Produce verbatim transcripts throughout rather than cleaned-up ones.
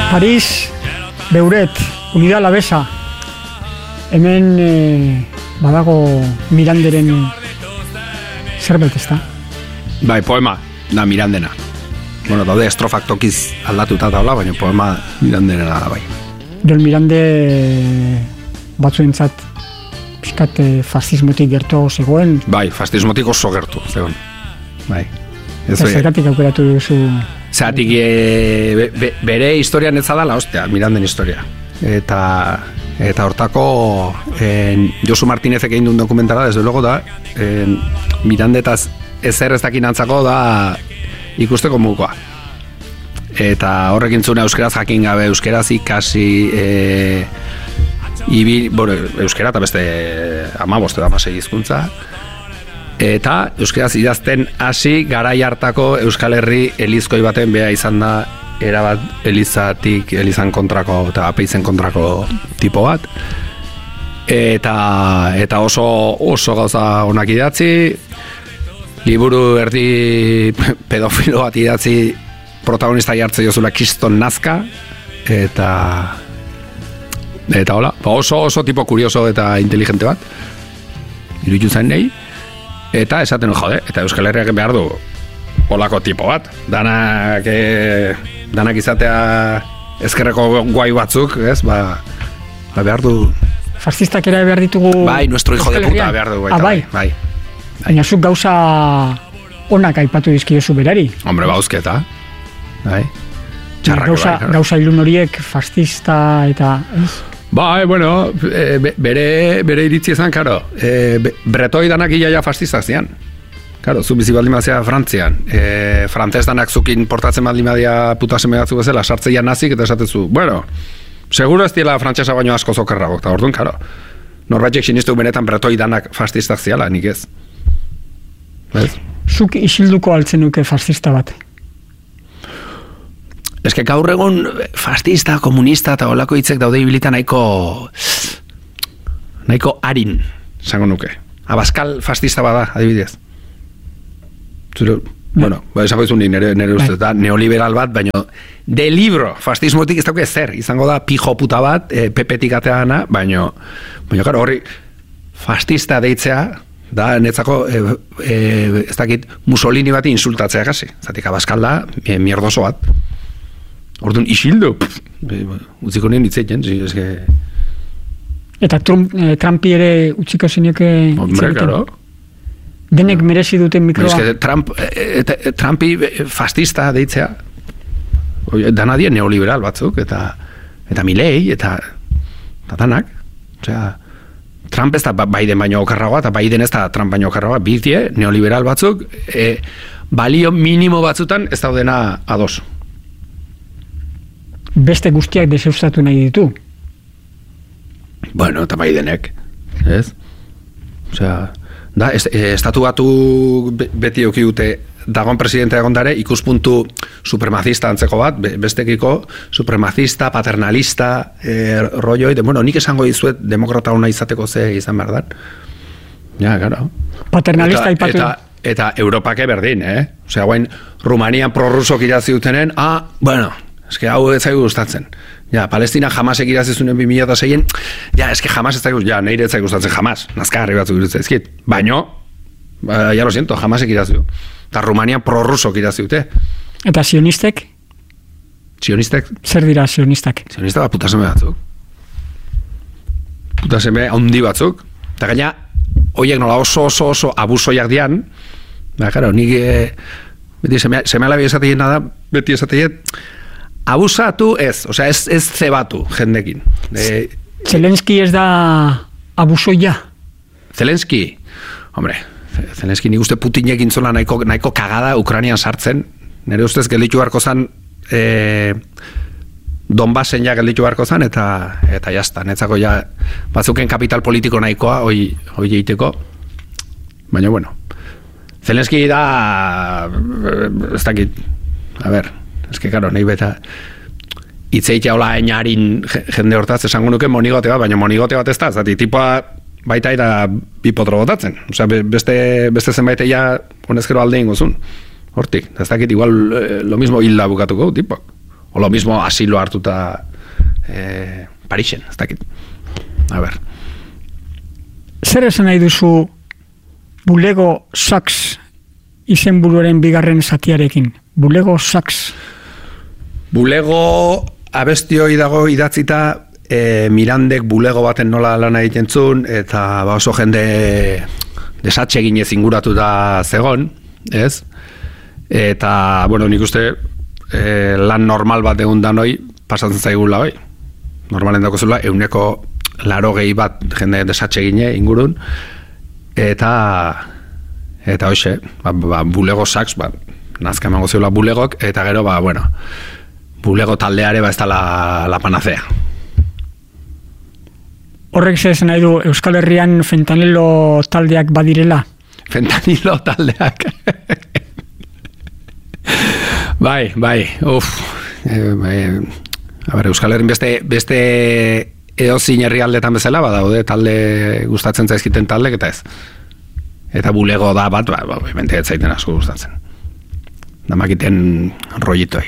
Paris, Beuret, Unidad Alavesa. Hemen eh, badago Miranderen zerbait, ezta? Bai, poema da Mirandena. Bueno, daude estrofak tokiz aldatuta daula, baina poema Mirandena da bai. Jon Mirande batzuentzat pixkat fascismotik gertuago zegoen. Bai, fascismotik oso gertu zegoen. Bai. Ez zergatik aukeratu duzu... Zeratik e, be, be, bere historian ez adala, ostia, Miranden historia. Eta eta hortako en, Josu Martinezek egin duen dokumentara, desde luego da, en, Mirandetaz ezer ez dakin antzako da ikusteko mukoa. Eta horrekin zuen euskeraz jakin gabe, euskeraz ikasi... E, ibil, bueno, euskera eta beste amaboste da masei hizkuntza. Eta euskeraz idazten hasi garai hartako Euskal Herri elizkoi baten bea izan da erabat elizatik, elizan kontrako eta apeizen kontrako tipo bat. Eta, eta oso, oso gauza onak idatzi, liburu erdi pedofilo bat idatzi protagonista jartze jozula Kriston Nazka, eta eta hola, oso oso tipo kurioso eta inteligente bat, iruditu zain nahi. Eta esaten, jode, eta Euskal Herriak behar du olako tipo bat. Danak, e, danak izatea ezkerreko guai batzuk, ez, ba, ba behar du... Fascistak ere behar ditugu... Bai, nuestro hijo de puta behar du. Ah, bai. Bai. Baina zuk gauza onak aipatu dizkiozu berari. Hombre, bauzketa. Bai. Txarrak, gauza, bai. Gauza ilun horiek fascista eta... Ez? Bai, bueno, e, bere, bere iritzi ezan, karo, e, bretoi danak iaia fascistak zian. Karo, zu bizi baldin bazia Frantzian. E, Frantzez danak zukin portatzen baldin badia puta seme batzu bezala, sartzeia nazik eta esatezu, bueno, seguro ez diela frantzesa baino asko zokerrago, eta orduan, karo, norbaitek sinistu benetan bretoi danak fascistak ziala, nik ez. Ez? Zuk isilduko altzen nuke fascista bat? Ez que gaur egon fascista, komunista eta olako hitzek daude ibilita nahiko nahiko harin, zango nuke. Abascal fascista bada, adibidez. Zure, bueno, ba, esako izun nire, nire uste, da neoliberal bat, baina de libro, fascismotik ez dauke zer, izango da pijo puta bat, e, pepetik ateana, baina, baina, karo, horri, fascista deitzea, da, netzako, e, e, ez dakit, Mussolini bat insultatzea gasi. Zatik, Abascal da, e, mierdoso bat. Orduan, isildo, utziko nien itzeiten, eske... Eta Trump, eh, Trumpi ere utziko zinioke... Hombre, karo. Denek merezi duten mikroa. Eske Trump, eh, eh, Trumpi fascista deitzea, dana die neoliberal batzuk, eta eta Milei, eta, eta danak. Osea, Trump ez da Biden baino okarragoa, eta Biden ez da Trump baino okarragoa, bizie, neoliberal batzuk, eh, balio minimo batzutan ez daudena ados. Beste guztiak deseustatu nahi ditu. Bueno, eta Bidenek, ez? Osea, da, est, estatu batu beti okiute dagoen presidentea egondare ikuspuntu supremacista antzeko bat, bestekiko supremacista, paternalista, eh, rolloi, de, bueno, nik esango dizuet demokrata hona izateko ze izan behar dan. Ja, claro. Paternalista eta, ipatu. Eta, eta Europake berdin, eh? Osea, guain, Rumanian prorrusok irazi dutenen, ah, bueno, eske hau ez zaigu gustatzen. Ja, Palestina jamasek irazizunen bi mila seien, ja, eske jamas ez zaigu, ja, neire ez zaigu gustatzen jamas, nazkarri batzuk irutzen ezkit. Baino, ba, ja lo siento, jamasek irazi du. Eta Rumania prorrusok irazi dute. Eta sionistek? Sionistek? Zer dira sionistak? Sionistak da putaseme batzuk. Putaseme handi batzuk. Eta gaina, hoiek nola oso oso oso abusoiak dian, ba, karo, nik e, beti seme, seme alabi esateien nada, beti esateien, abusatu ez, osea ez, ez zebatu jendekin. E, Zelenski ez da abusoia? Zelenski, hombre, Zelenski nik uste Putinek intzola nahiko, nahiko kagada Ukrainian sartzen, nire ustez gelditu beharko zan e, Donbassen ja gelditu beharko zan, eta eta jazta, netzako ja batzuken kapital politiko nahikoa hoi, hoi egiteko, baina bueno, Zelenski da ez dakit, a ber, ez que, karo, nahi beta itzeitea hola enarin jende hortaz, esango nuke monigote bat, baina monigote bat ez da, zati, tipoa baita eta bipotro botatzen. Osea, beste, beste zenbait eia honezkero alde ingozun. Hortik, ez dakit, igual lo mismo hilda bukatuko, tipok. O lo mismo asilo hartuta eh, Parisen, ez dakit. A ber. Zer esan nahi duzu Bulego Sax izenburuaren bigarren zatiarekin? Bulego Sax. Bulego abestioi dago idatzita, e, Mirandek bulego baten nola lana egiten zuen, eta ba oso jende desatxe ginez inguratu da zegon, ez? Eta, bueno, nik uste e, lan normal bat egun da noi, pasatzen zaigula hoi. Normalen dago zula, euneko laro gehi bat jende desatxe gine ingurun, eta eta hoxe, ba, ba, bulego sax, ba, nazka emango zeula bulegok, eta gero, ba, bueno, bulego taldeare ba ez da la, la panacea. Horrek zezen nahi du Euskal Herrian fentanilo taldeak badirela? Fentanilo taldeak. bai, bai, uf. E, bai, a ber, Euskal Herrian beste, beste eozin herrialdetan bezala, badaude talde gustatzen zaizkiten taldek, eta ez. Eta bulego da bat, ba, obviamente ez zaiten asko gustatzen. Damakiten rollitoi.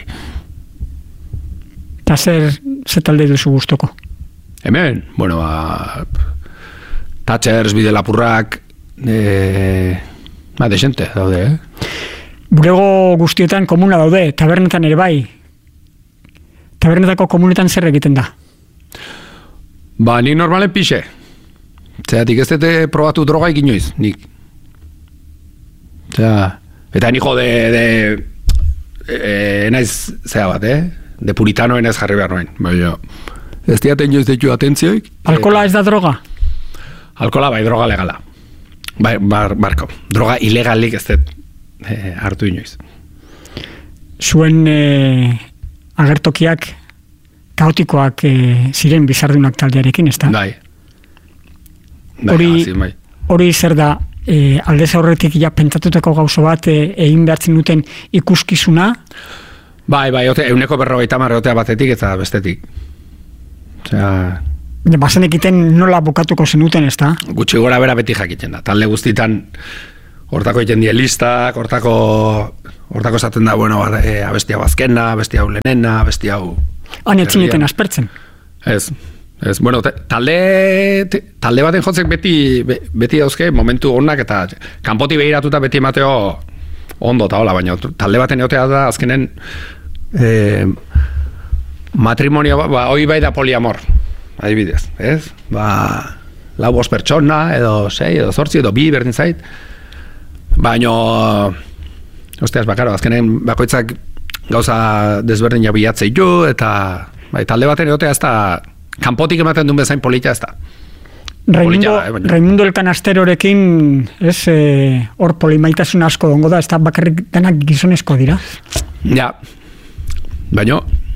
Eta zer, zer talde duzu gustoko? Hemen, bueno, ba, Thatchers, Bide Lapurrak, e, ba, desente daude, eh? Bulego guztietan komuna daude, tabernetan ere bai. Tabernetako komunetan zer egiten da? Ba, nik normalen pixe. Zeratik ez dute probatu droga ikin inoiz, nik. Zera, eta nik jode, de, e, naiz zera bat, eh? De puritanoen ez jarri behar noen. Baina, ez diaten joiz ditu atentzioik. Alkola ez da droga? Alkola bai, droga legala. Bai, bar, barko. Droga ilegalik ez dut e, hartu inoiz. Zuen e, agertokiak kaotikoak e, ziren bizardunak taldearekin, ez da? Bai. Bai, hori, azin, bai. Hori zer da, e, aldez aurretik ja pentsatutako gauzo bat e, egin behartzen duten ikuskizuna? Bai, bai, ote, euneko berrogeita marrotea batetik eta bestetik. Osea... Bazen ekiten nola bukatuko zenuten, ez da? Gutxi gora bera beti jakiten da. Talde guztitan hortako egiten die listak, hortako hortako esaten da, bueno, e, abesti hau azkena, abesti hau lehenena, abesti hau... Han etzineten aspertzen. Ez, ez, bueno, talde, talde baten jotzek beti, beti dauzke momentu onak eta kanpoti behiratuta beti emateo ondo eta hola, baina talde baten egotea da azkenen eh, matrimonio, ba, hoi bai da poliamor, adibidez, ez? Ba, lau bost pertsona, edo sei, edo zortzi, edo bi berdin zait, baina, osteaz, bakaro, azkenen bakoitzak gauza desberdina bilatzei jo, eta bai, talde baten egotea ez da, kanpotik ematen duen bezain polita ez da. Raimundo, eh, Raimundo Elkanasterorekin ez, eh, hor polimaitasun asko dongo da, ez da bakarrik denak gizonezko dira. Ja, baino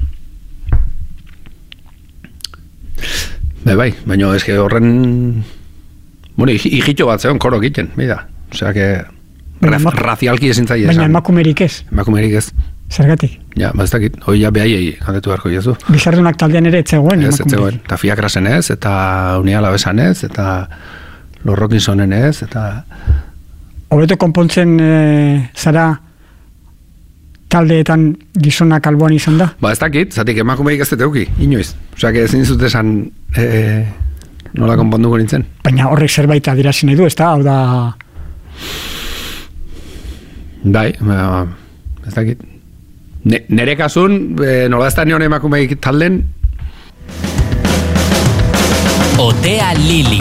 bai, bai, baino ez que horren bueno, hijitxo bat zeon koro egiten, bida, osea que raf, razialki ezin zaila esan. Baina emakumerik ez? Emakumerik ez. Zergatik? Ja, baztakit, hoi ja behaiei gandetu beharko jezu. Bizardunak taldean ere etzegoen. Ez, etzegoen. Eta Fiakrasen ez, eta Unia Labesan ez, eta Los Robinsonen ez, eta... Hobeto konpontzen e, zara taldeetan gizonak alboan izan da? Ba, ez dakit, zatik emakumeik ez duteuki, inoiz. Osea, que ezin zut esan e, nola konponduko nintzen. Baina horrek zerbait adierazi nahi du, ez da? Hau da... Bai, ba, ez dakit. Ne, nere kasun, e, nola ez da nion emakumeik talden. Otea Lili.